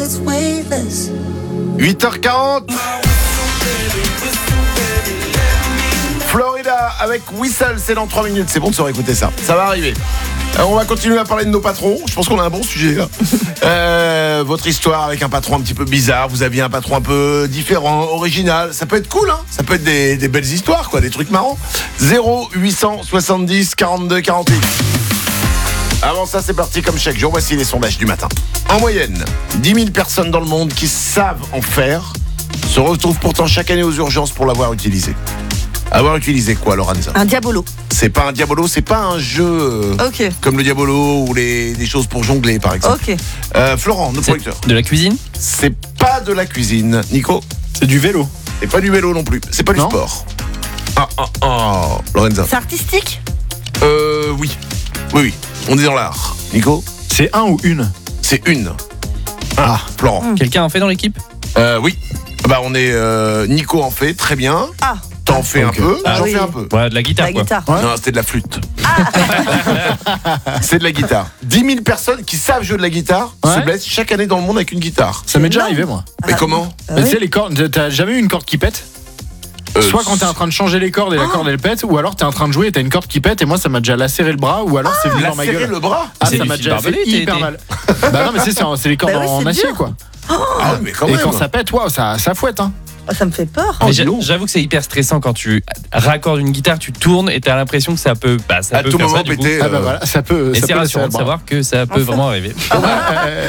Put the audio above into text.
8h40. Florida avec Whistle, c'est dans 3 minutes. C'est bon de se réécouter ça. Ça va arriver. On va continuer à parler de nos patrons. Je pense qu'on a un bon sujet là. Votre histoire avec un patron un petit peu bizarre. Vous aviez un patron un peu différent, original. Ça peut être cool, hein. Ça peut être des belles histoires, quoi, des trucs marrants. 0870 42 48. Avant ça, c'est parti comme chaque jour. Voici les sondages du matin. En moyenne, 10 000 personnes dans le monde qui savent en faire se retrouvent pourtant chaque année aux urgences pour l'avoir utilisé. Avoir utilisé quoi, Lorenza ? Un diabolo. C'est pas un diabolo, c'est pas un jeu comme le diabolo ou des choses pour jongler, par exemple. Ok. Florent, notre producteur. De la cuisine ? C'est pas de la cuisine. Nico ? C'est du vélo. C'est pas du vélo non plus. C'est pas du sport. Lorenza ? C'est artistique ? Oui. Oui. On est dans l'art. Nico ? C'est un ou une ? C'est une. Florent ? Quelqu'un en fait dans l'équipe ? Oui. Bah on est Nico en fait, très bien. Ah. T'en fais un peu, j'en oui. fais un peu. Ouais, de la guitare La quoi. guitare. Ouais. Non, c'était de la flûte. C'est de la guitare. 10 000 personnes qui savent jouer de la guitare se blessent chaque année dans le monde avec une guitare. Ça m'est déjà énorme. arrivé, moi. Mais comment ? Tu sais, les cordes, t'as jamais eu une corde qui pète ? Soit quand t'es en train de changer les cordes et la corde elle pète, ou alors t'es en train de jouer et t'as une corde qui pète et moi ça m'a déjà lacéré le bras, ou alors c'est venu dans ma lacérer gueule. le bras ? C'est Ça du m'a fil déjà fait barbelé, hyper t'es- mal. Bah non, mais c'est les cordes Bah oui, en c'est acier dur. quoi. Ah mais quand Et même. quand ça pète, waouh, ça fouette hein. Oh, ça me fait peur. Mais dis donc. j'avoue que c'est hyper stressant quand tu raccordes une guitare, tu tournes et t'as l'impression que ça peut, À peut tout faire moment ça du coup. péter. Ah bah voilà, ça peut. Et ça c'est peut rassurant de laisser le bras. savoir que ça peut vraiment arriver.